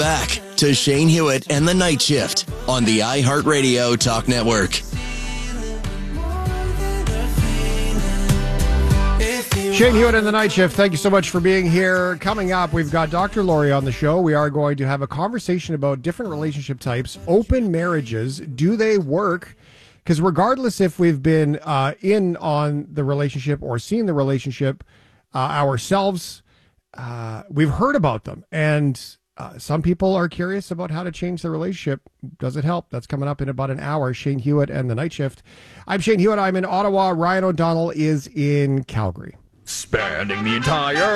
Back to Shane Hewitt and the Night Shift on the iHeartRadio Talk Network. Shane Hewitt and the Night Shift, thank you so much for being here. Coming up, we've got Dr. Laurie on the show. We are going to have a conversation about different relationship types, open marriages. Do they work? Because regardless if we've been in on the relationship or seen the relationship ourselves, we've heard about them. And some people are curious about how to change the relationship. Does it help? That's coming up in about an hour. Shane Hewitt and the Night Shift. I'm Shane Hewitt. I'm in Ottawa. Ryan O'Donnell is in Calgary. Spanning the entire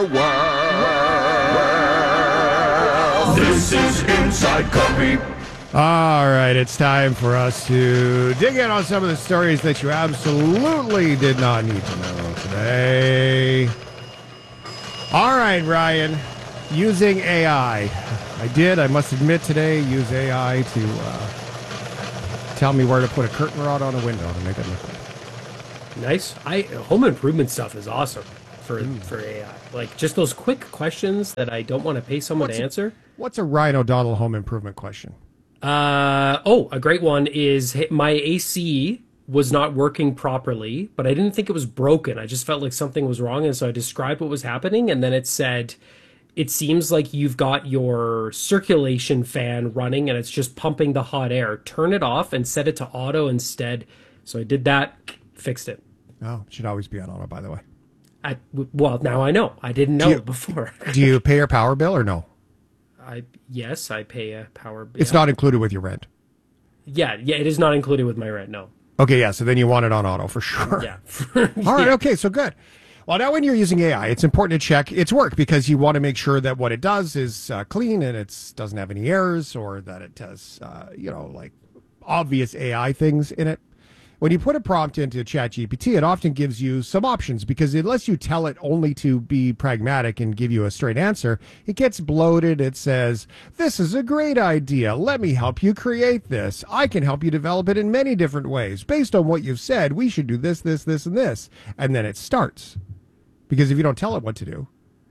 world. This is Inside Copy. All right, it's time for us to dig in on some of the stories that you absolutely did not need to know today. All right, Ryan, using AI. I must admit today, use AI to tell me where to put a curtain rod on a window to make it look good. Nice. Home improvement stuff is awesome for AI. Like just those quick questions that I don't want to pay someone to answer. What's a Ryan O'Donnell home improvement question? A great one is my AC was not working properly, but I didn't think it was broken. I just felt like something was wrong, and so I described what was happening, and then it said, it seems like you've got your circulation fan running and it's just pumping the hot air. Turn it off and set it to auto instead. So I did that, fixed it. Oh, it should always be on auto, by the way. Well, now I know. I didn't know it before. Do you pay your power bill or no? Yes, I pay a power bill. It's not included with your rent. Yeah, it is not included with my rent, no. Okay, yeah, so then you want it on auto for sure. Yeah. All right, okay, so good. Well, now when you're using AI, it's important to check its work because you want to make sure that what it does is clean and it doesn't have any errors or that it has, like obvious AI things in it. When you put a prompt into ChatGPT, it often gives you some options because unless you tell it only to be pragmatic and give you a straight answer, it gets bloated. It says, this is a great idea. Let me help you create this. I can help you develop it in many different ways. Based on what you've said, we should do this, this, this, and this. And then it starts. Because if you don't tell it what to do,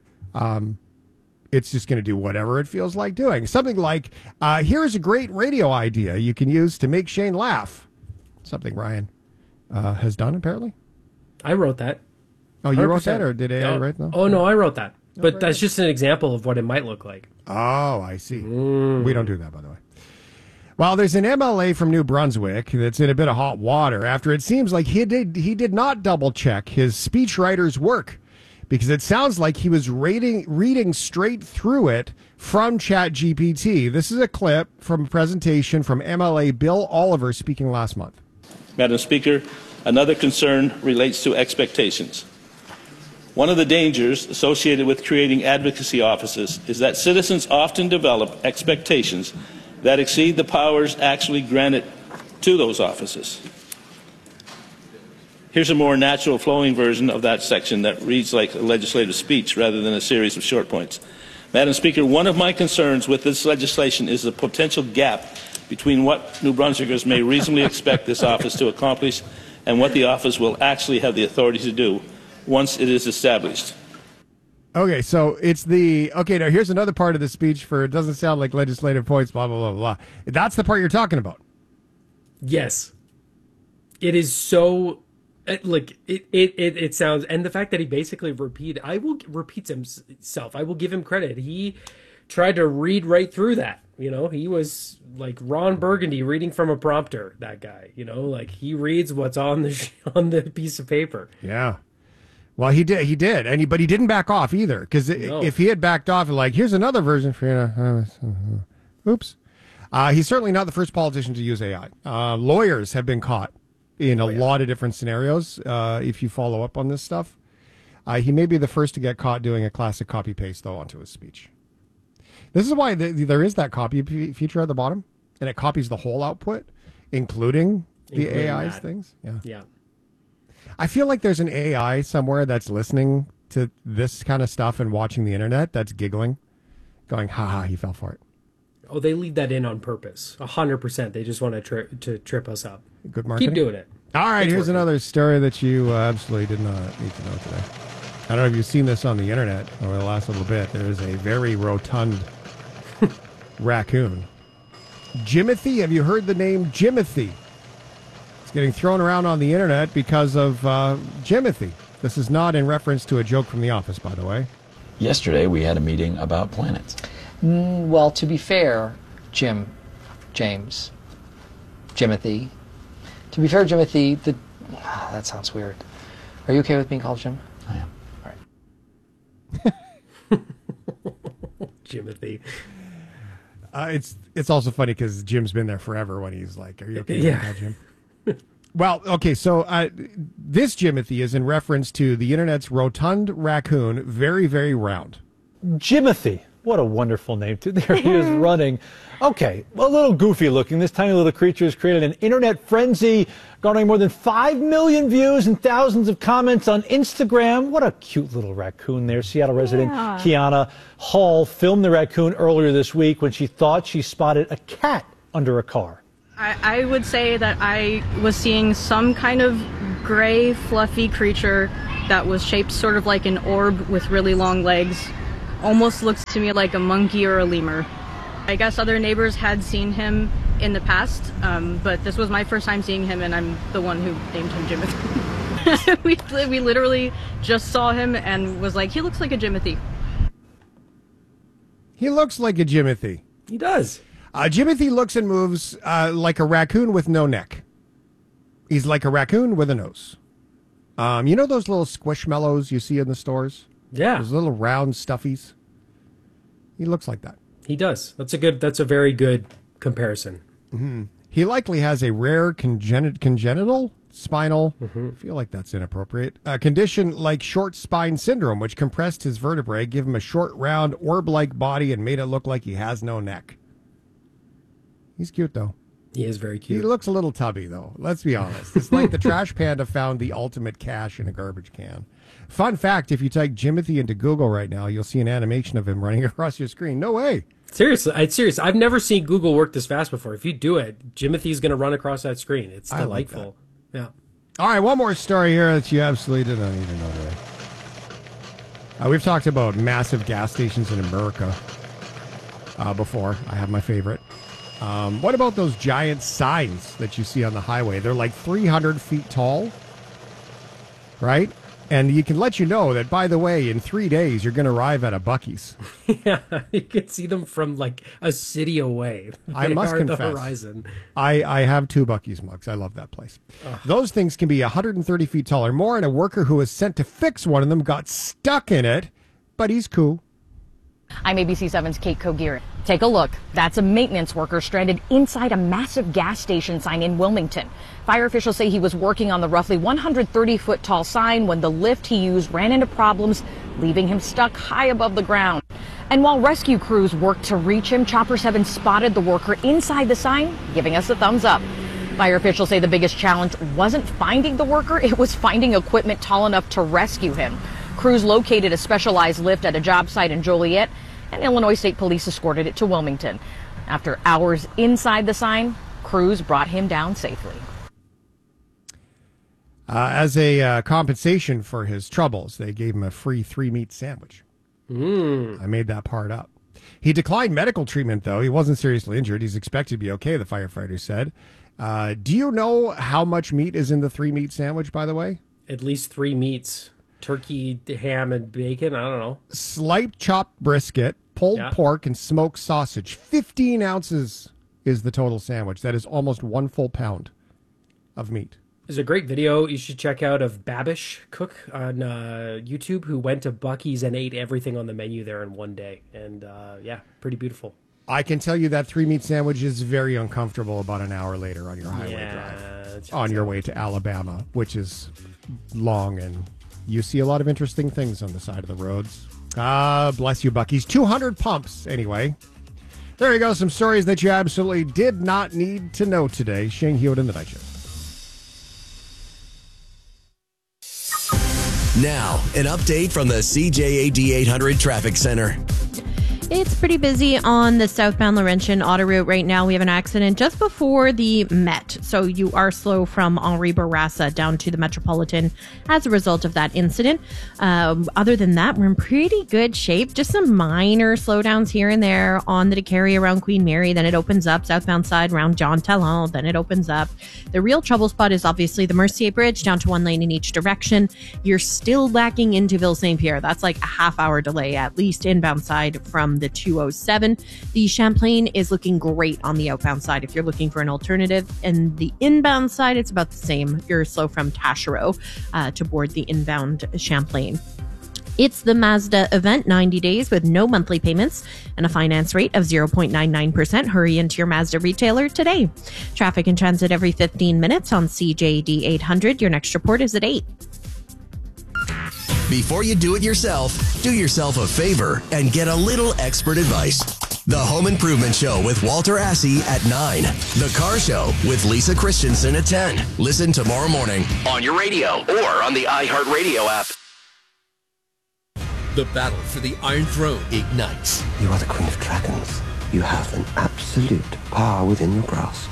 it's just going to do whatever it feels like doing. Something like, here's a great radio idea you can use to make Shane laugh. Something Ryan has done, apparently. I wrote that. Oh, you 100%. Wrote that, or did AI write that? Oh, no, I wrote that. But that's just an example of what it might look like. Oh, I see. We don't do that, by the way. Well, there's an MLA from New Brunswick that's in a bit of hot water after it seems like he did not double-check his speechwriter's work because it sounds like he was reading straight through it from ChatGPT. This is a clip from a presentation from MLA Bill Oliver speaking last month. Madam Speaker, another concern relates to expectations. One of the dangers associated with creating advocacy offices is that citizens often develop expectations that exceed the powers actually granted to those offices. Here's a more natural flowing version of that section that reads like a legislative speech rather than a series of short points. Madam Speaker, one of my concerns with this legislation is the potential gap between what New Brunswickers may reasonably expect this office to accomplish and what the office will actually have the authority to do once it is established. Okay, so now here's another part of the speech for it doesn't sound like legislative points, blah, blah, blah, blah. That's the part you're talking about. Yes. It is so, it sounds, and the fact that he basically repeats himself. I will give him credit. He tried to read right through that. He was like Ron Burgundy reading from a prompter, that guy. Like he reads what's on the piece of paper. Yeah. Well, he did, but he didn't back off either. Because if he had backed off and like, here's another version for you, oops. He's certainly not the first politician to use AI. Lawyers have been caught in a lot of different scenarios. If you follow up on this stuff, he may be the first to get caught doing a classic copy paste though onto his speech. This is why there is that copy feature at the bottom, and it copies the whole output, including the AI's things. Yeah. I feel like there's an AI somewhere that's listening to this kind of stuff and watching the internet that's giggling, going, ha, he fell for it. Oh, they leave that in on purpose. 100%. They just want to trip us up. Good marketing. Keep doing it. All right, here's another story that you absolutely did not need to know today. I don't know if you've seen this on the internet over the last little bit. There is a very rotund raccoon. Jimothy, have you heard the name Jimothy? It's getting thrown around on the internet because of Jimothy. This is not in reference to a joke from The Office, by the way. Yesterday, we had a meeting about planets. Well, to be fair, James, Jimothy. To be fair, Jimothy, that sounds weird. Are you okay with being called Jim? I am. All right. Jimothy. It's also funny because Jim's been there forever when he's like, are you okay with Yeah. that, Jim? Well, okay, so this Jimothy is in reference to the internet's rotund raccoon, very, very round. Jimothy. What a wonderful name, too. There he is running. Okay, a little goofy looking. This tiny little creature has created an internet frenzy, garnering more than 5 million views and thousands of comments on Instagram. What a cute little raccoon there. Seattle resident Kiana Hall filmed the raccoon earlier this week when she thought she spotted a cat under a car. I would say that I was seeing some kind of gray, fluffy creature that was shaped sort of like an orb with really long legs. Almost looks to me like a monkey or a lemur. I guess other neighbors had seen him in the past, but this was my first time seeing him, and I'm the one who named him Jimothy. we literally just saw him and was like, he looks like a Jimothy. He looks like a Jimothy. He does. Jimothy looks and moves like a raccoon with no neck. He's like a raccoon with a nose. You know those little squishmallows you see in the stores? Yeah. Those little round stuffies? He looks like that. He does. That's a very good comparison. Mm-hmm. He likely has a rare congenital spinal, I feel like that's inappropriate, a condition like short spine syndrome, which compressed his vertebrae, gave him a short, round, orb-like body, and made it look like he has no neck. He's cute, though. He is very cute. He looks a little tubby, though. Let's be honest. It's like the trash panda found the ultimate cash in a garbage can. Fun fact, if you type Jimothy into Google right now, you'll see an animation of him running across your screen. No way. Seriously. I've never seen Google work this fast before. If you do it, Jimothy's going to run across that screen. It's delightful. Yeah. All right, one more story here that you absolutely didn't need to know today. We've talked about massive gas stations in America before. I have my favorite. What about those giant signs that you see on the highway? They're like 300 feet tall, right? And you can let you know that, by the way, in 3 days, you're going to arrive at a Buc-ee's. Yeah, you can see them from like a city away. I must confess, the horizon. I have 2 Buc-ee's mugs. I love that place. Those things can be 130 feet tall or more, and a worker who was sent to fix one of them got stuck in it, but he's cool. I'm ABC 7's Kate Kogier. Take a look. That's a maintenance worker stranded inside a massive gas station sign in Wilmington. Fire officials say he was working on the roughly 130-foot tall sign when the lift he used ran into problems, leaving him stuck high above the ground. And while rescue crews worked to reach him, Chopper 7 spotted the worker inside the sign, giving us a thumbs up. Fire officials say the biggest challenge wasn't finding the worker, it was finding equipment tall enough to rescue him. Crews located a specialized lift at a job site in Joliet, and Illinois State Police escorted it to Wilmington. After hours inside the sign, crews brought him down safely. As a compensation for his troubles, they gave him a free 3-meat sandwich. I made that part up. He declined medical treatment, though. He wasn't seriously injured. He's expected to be okay, the firefighter said. Do you know how much meat is in the 3-meat sandwich, by the way? At least 3 meats. Turkey, ham, and bacon. I don't know. Sliced chopped brisket, pulled pork, and smoked sausage. 15 ounces is the total sandwich. That is almost 1 full pound of meat. There's a great video you should check out of Babish Cook on YouTube, who went to Buc-ee's and ate everything on the menu there in one day. And yeah, pretty beautiful. I can tell you that 3-meat sandwich is very uncomfortable about an hour later on your highway drive. On your way to Alabama, which is long, and you see a lot of interesting things on the side of the roads. Bless you, Buc-ee's. 200 pumps, anyway. There you go, some stories that you absolutely did not need to know today. Shane Hewitt in the Night Shift. Now, an update from the CJAD 800 Traffic Center. It's pretty busy on the southbound Laurentian auto route right now. We have an accident just before the Met. So you are slow from Henri Bourassa down to the Metropolitan as a result of that incident. Other than that, we're in pretty good shape. Just some minor slowdowns here and there on the Décarie around Queen Mary. Then it opens up southbound side around John Talon. Then it opens up. The real trouble spot is obviously the Mercier Bridge down to 1 lane in each direction. You're still lacking into Ville St. Pierre. That's like a half-hour delay at least inbound side from the 207. The Champlain is looking great on the outbound side if you're looking for an alternative. And the inbound side, it's about the same. You're slow from Taschereau to board the inbound Champlain. It's the Mazda event, 90 days with no monthly payments and a finance rate of 0.99%. Hurry into your Mazda retailer today. Traffic and transit every 15 minutes on CJD 800. Your next report is at 8. Before you do it yourself a favor and get a little expert advice. The Home Improvement Show with Walter Assey at 9. The Car Show with Lisa Christensen at 10. Listen tomorrow morning on your radio or on the iHeartRadio app. The battle for the Iron Throne ignites. You are the Queen of Dragons. You have an absolute power within your grasp.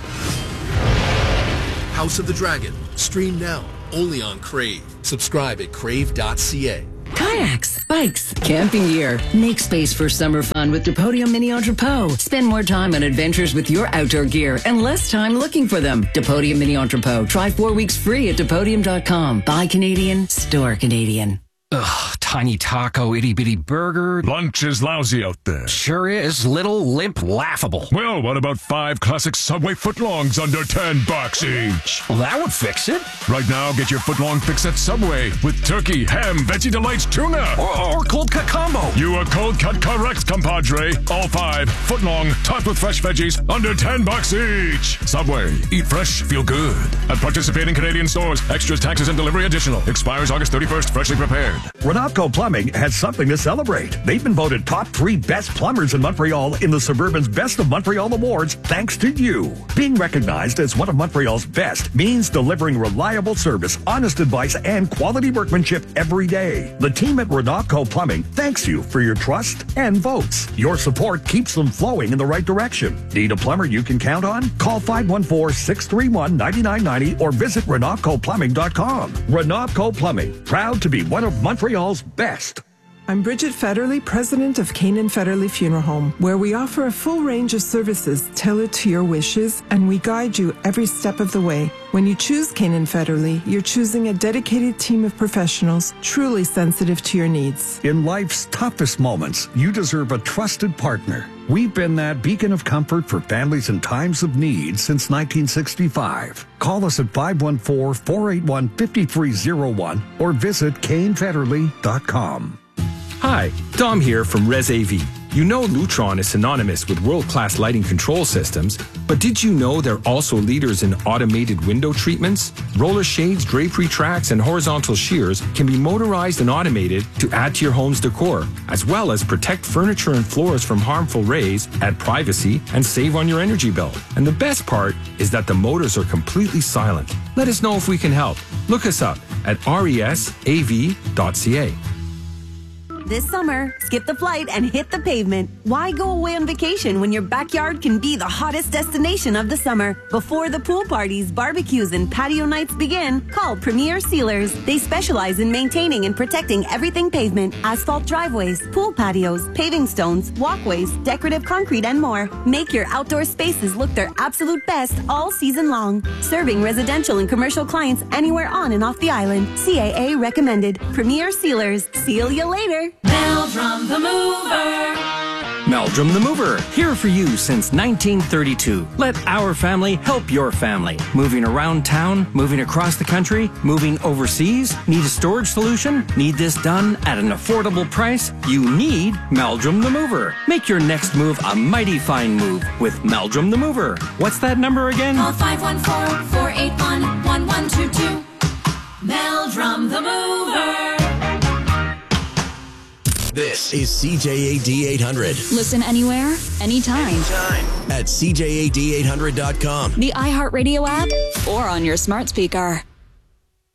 House of the Dragon. Stream now. Only on Crave. Subscribe at crave.ca. Kayaks, bikes, camping gear. Make space for summer fun with Depodium Mini Entrepot. Spend more time on adventures with your outdoor gear and less time looking for them. Depodium Mini Entrepot. Try 4 weeks free at Depodium.com. Buy Canadian, store Canadian. Ugh, tiny taco, itty-bitty burger. Lunch is lousy out there. Sure is. Little, limp, laughable. Well, what about 5 classic Subway footlongs under $10 each? Well, that would fix it. Right now, get your footlong fix at Subway with turkey, ham, Veggie Delights, tuna. Or cold cut combo. You are cold cut correct, compadre. All 5 footlong, topped with fresh veggies, under $10 each. Subway. Eat fresh, feel good. At participating Canadian stores, extras, taxes, and delivery additional. Expires August 31st, freshly prepared. Renatco Plumbing has something to celebrate. They've been voted top 3 best plumbers in Montreal in the Suburban's Best of Montreal Awards thanks to you. Being recognized as one of Montreal's best means delivering reliable service, honest advice, and quality workmanship every day. The team at Renatco Plumbing thanks you for your trust and votes. Your support keeps them flowing in the right direction. Need a plumber you can count on? Call 514-631-9990 or visit RenatcoPlumbing.com. Renatco Plumbing, proud to be one of Montreal's best. I'm Bridget Federley, president of Canaan Federley Funeral Home, where we offer a full range of services tailored to your wishes, and we guide you every step of the way. When you choose Canaan Federley, you're choosing a dedicated team of professionals truly sensitive to your needs. In life's toughest moments, you deserve a trusted partner. We've been that beacon of comfort for families in times of need since 1965. Call us at 514-481-5301 or visit CaneFederley.com. Hi, Dom here from ResAV. You know Lutron is synonymous with world-class lighting control systems, but did you know they're also leaders in automated window treatments? Roller shades, drapery tracks, and horizontal shears can be motorized and automated to add to your home's decor, as well as protect furniture and floors from harmful rays, add privacy, and save on your energy bill. And the best part is that the motors are completely silent. Let us know if we can help. Look us up at resav.ca. This summer, skip the flight and hit the pavement. Why go away on vacation when your backyard can be the hottest destination of the summer? Before the pool parties, barbecues, and patio nights begin, call Premier Sealers. They specialize in maintaining and protecting everything pavement, asphalt driveways, pool patios, paving stones, walkways, decorative concrete, and more. Make your outdoor spaces look their absolute best all season long. Serving residential and commercial clients anywhere on and off the island. CAA recommended. Premier Sealers. Seal you later. Meldrum the Mover. Meldrum the Mover, here for you since 1932. Let our family help your family. Moving around town, moving across the country, moving overseas. Need a storage solution? Need this done at an affordable price? You need Meldrum the Mover. Make your next move a mighty fine move with Meldrum the Mover. What's that number again? Call 514-481-1122. Meldrum the Mover. This is CJAD 800. Listen anywhere, anytime. At CJAD800.com. The iHeartRadio app or on your smart speaker.